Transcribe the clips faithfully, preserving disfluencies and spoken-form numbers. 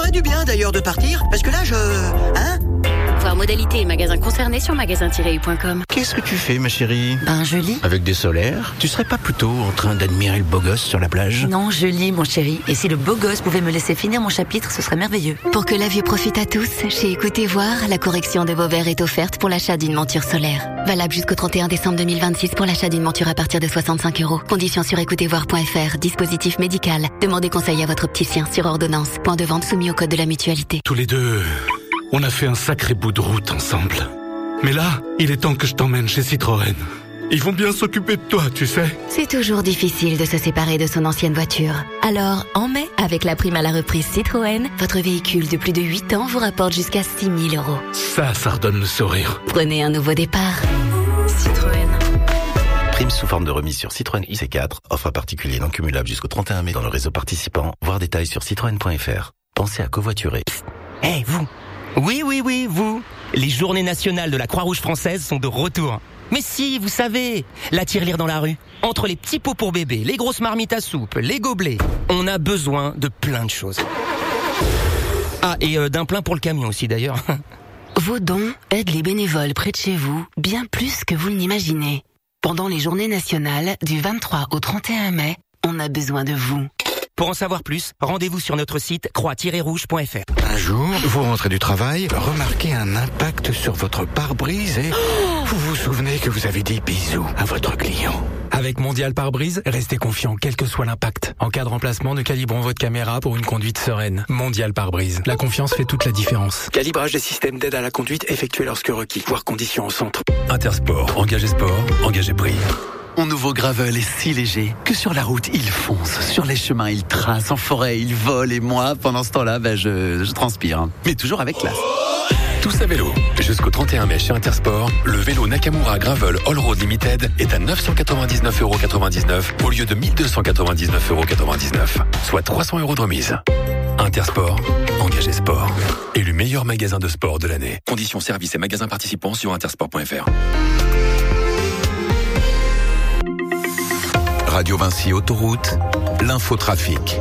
ferait du bien d'ailleurs de partir, parce que là je... Hein? Voir modalité et magasins concernés sur magasin tiret u point com. Qu'est-ce que tu fais, ma chérie? Ben, je lis. Avec des solaires? Tu serais pas plutôt en train d'admirer le beau gosse sur la plage? Non, je lis, mon chéri. Et si le beau gosse pouvait me laisser finir mon chapitre, ce serait merveilleux. Pour que la vue profite à tous, chez Écoutez Voir, la correction de vos verres est offerte pour l'achat d'une monture solaire. Valable jusqu'au trente et un décembre deux mille vingt-six pour l'achat d'une monture à partir de soixante-cinq euros. Conditions sur écoutez voir point f r. Dispositif médical. Demandez conseil à votre opticien sur ordonnance. Point de vente soumis au code de la mutualité. Tous les deux, on a fait un sacré bout de route ensemble. Mais là, il est temps que je t'emmène chez Citroën. Ils vont bien s'occuper de toi, tu sais. C'est toujours difficile de se séparer de son ancienne voiture. Alors, en mai, avec la prime à la reprise Citroën, votre véhicule de plus de huit ans vous rapporte jusqu'à six mille euros. Ça, ça redonne le sourire. Prenez un nouveau départ. Citroën. Prime sous forme de remise sur Citroën I C quatre. Offre particulier non cumulable jusqu'au trente et un mai dans le réseau participant. Voir détails sur citroën point f r. Pensez à covoiturer. Eh, hey, vous. Oui, oui, oui, vous. Les journées nationales de la Croix-Rouge française sont de retour. Mais si, vous savez, la tirelire dans la rue. Entre les petits pots pour bébé, les grosses marmites à soupe, les gobelets, on a besoin de plein de choses. Ah, et euh, d'un plein pour le camion aussi d'ailleurs. Vos dons aident les bénévoles près de chez vous bien plus que vous ne l'imaginez. Pendant les journées nationales, du vingt-trois au trente et un mai, on a besoin de vous. Pour en savoir plus, rendez-vous sur notre site croix tiret rouge point f r. Un jour, vous rentrez du travail, remarquez un impact sur votre pare-brise et oh vous vous souvenez que vous avez dit bisous à votre client. Avec Mondial Pare-Brise, restez confiant quel que soit l'impact. En cas de remplacement, nous calibrons votre caméra pour une conduite sereine. Mondial Pare-Brise. La confiance fait toute la différence. Calibrage des systèmes d'aide à la conduite effectué lorsque requis. Voir conditions au centre. Intersport. Engagez sport. Engagez prix. Mon nouveau Gravel est si léger que sur la route, il fonce. Sur les chemins, il trace. En forêt, il vole. Et moi, pendant ce temps-là, ben, je, je transpire. Mais toujours avec classe. Tous à vélo. Jusqu'au trente et un mai chez Intersport, le vélo Nakamura Gravel All-Road Limited est à neuf cent quatre-vingt-dix-neuf euros quatre-vingt-dix-neuf au lieu de mille deux cent quatre-vingt-dix-neuf euros quatre-vingt-dix-neuf, soit trois cents euros de remise. Intersport, engagé sport. Élu meilleur magasin de sport de l'année. Conditions services et magasins participants sur intersport point f r. Radio Vinci Autoroute, l'infotrafic.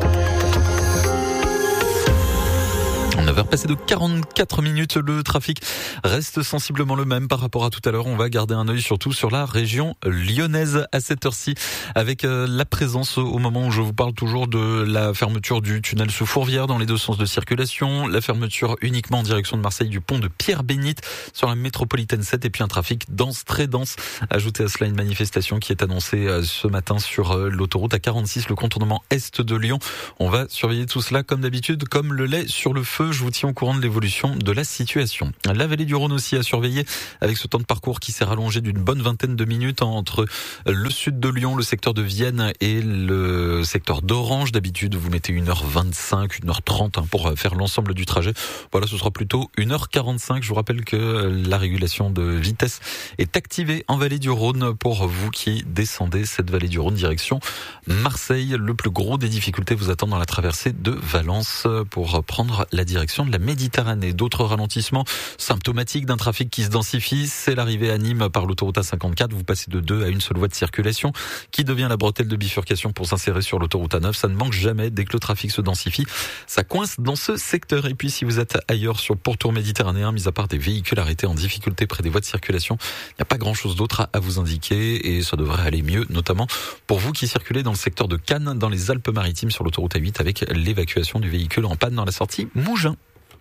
neuf heures passées de quarante-quatre minutes, le trafic reste sensiblement le même par rapport à tout à l'heure. On va garder un œil surtout sur la région lyonnaise à cette heure-ci, avec la présence au moment où je vous parle toujours de la fermeture du tunnel sous Fourvière dans les deux sens de circulation, la fermeture uniquement en direction de Marseille du pont de Pierre-Bénite sur la métropolitaine sept, et puis un trafic dense, très dense. Ajoutez à cela une manifestation qui est annoncée ce matin sur l'autoroute A quarante-six, le contournement est de Lyon. On va surveiller tout cela comme d'habitude, comme le lait sur le feu. Je vous tiens au courant de l'évolution de la situation. La vallée du Rhône aussi à surveiller, avec ce temps de parcours qui s'est rallongé d'une bonne vingtaine de minutes entre le sud de Lyon, le secteur de Vienne et le secteur d'Orange. D'habitude, vous mettez une heure vingt-cinq, une heure trente pour faire l'ensemble du trajet. Voilà, ce sera plutôt une heure quarante-cinq. Je vous rappelle que la régulation de vitesse est activée en vallée du Rhône pour vous qui descendez cette vallée du Rhône direction Marseille. Le plus gros des difficultés vous attend dans la traversée de Valence pour prendre la direction de la Méditerranée. D'autres ralentissements symptomatiques d'un trafic qui se densifie, c'est l'arrivée à Nîmes par l'autoroute A cinquante-quatre. Vous passez de deux à une seule voie de circulation qui devient la bretelle de bifurcation pour s'insérer sur l'autoroute A neuf. Ça ne manque jamais dès que le trafic se densifie. Ça coince dans ce secteur. Et puis si vous êtes ailleurs sur le pourtour méditerranéen, mis à part des véhicules arrêtés en difficulté près des voies de circulation, il n'y a pas grand chose d'autre à vous indiquer et ça devrait aller mieux, notamment pour vous qui circulez dans le secteur de Cannes, dans les Alpes-Maritimes sur l'autoroute A huit avec l'évacuation du véhicule en panne dans la sortie Mougins.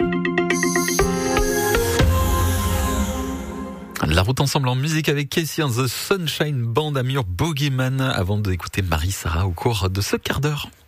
La route ensemble en musique avec Casey and the Sunshine Band, Amur Bogeyman, avant d'écouter Marie Sarah au cours de ce quart d'heure.